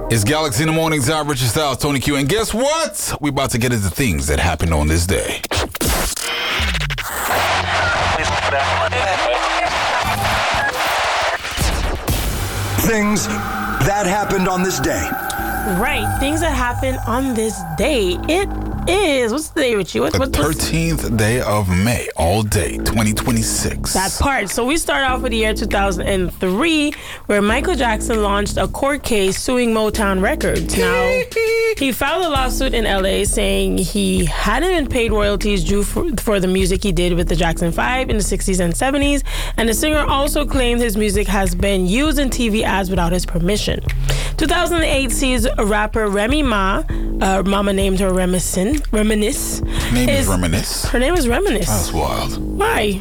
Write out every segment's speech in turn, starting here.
It's Galaxy in the Mornings. I'm Richard Styles, Tony Q. And guess what? We about to get into things that happened on this day. Things that happened on this day. Right, things that happened on this day. It is, what's the day, Richie? The 13th day of May, all day, 2026. That part. So we start off with the year 2003, where Michael Jackson launched a court case suing Motown Records. Now, he filed a lawsuit in LA saying he hadn't been paid royalties due for the music he did with the Jackson 5 in the 60s and 70s, and the singer also claimed his music has been used in TV ads without his permission. 2008 sees rapper Remy Ma, mama named her Reminisce. Name is Reminisce? Her name is Reminisce. That's wild. Why?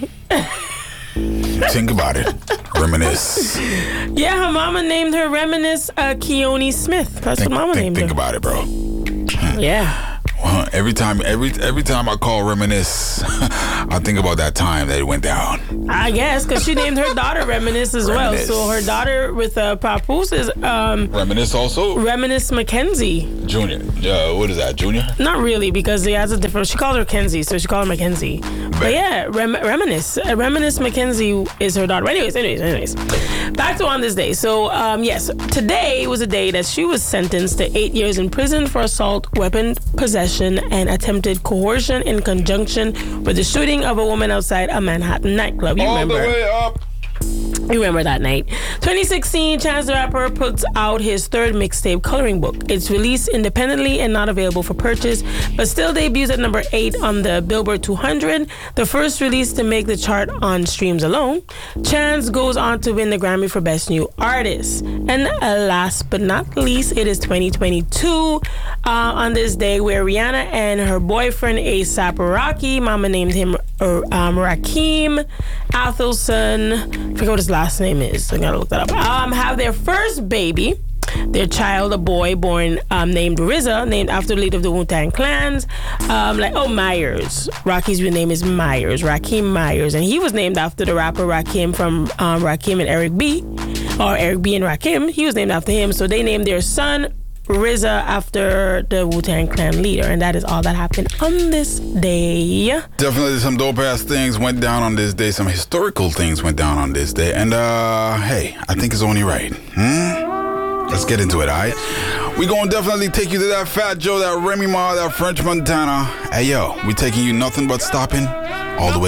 Think about it. Reminisce. Yeah, her mama named her Reminisce Keone Smith. That's what mama named her. Think about it, bro. Yeah. Well, every time I call Reminisce, I think about that time that it went down. I guess, because she named her daughter Reminisce as well. So her daughter with Papoose is... Reminisce also? Reminisce Mackenzie. Junior. What is that, Junior? Not really, because he has a different... She called her Kenzie, so she called her Mackenzie. But yeah, Reminisce. Reminisce Mackenzie is her daughter. But anyways. Back to on this day. So, yes, today was a day that she was sentenced to 8 years in prison for assault, weapon possession, and attempted coercion in conjunction with the shooting of a woman outside a Manhattan nightclub. You remember? All the way up. You remember that night. 2016, Chance the Rapper puts out his third mixtape, Coloring Book. It's released independently and not available for purchase, but still debuts at number 8 on the Billboard 200, the first release to make the chart on streams alone. Chance goes on to win the Grammy for Best New Artist. And last but not least, it is 2022 on this day where Rihanna and her boyfriend A$AP Rocky, mama named him Rakim Athelson, I forget what his last name is, so I gotta look that up, have their first baby. Their child, a boy born named RZA, named after the leader of the Wu-Tang Clans. Myers. Rocky's real name is Myers, Rakim Myers. And he was named after the rapper Rakim from Rakim and Eric B. Or Eric B. and Rakim. He was named after him. So they named their son RZA after the Wu-Tang Clan leader. And that is all that happened on this day. Definitely some dope-ass things went down on this day. Some historical things went down on this day. And, hey, I think it's only right. Let's get into it, all right? We gonna definitely take you to that Fat Joe, that Remy Ma, that French Montana. Hey, yo, we taking you nothing but stopping all the way.